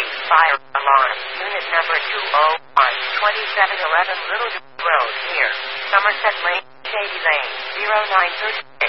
Fire alarm. Unit number 201, 2711 Little Road, here. Somerset Lane, Shady Lane, 0930.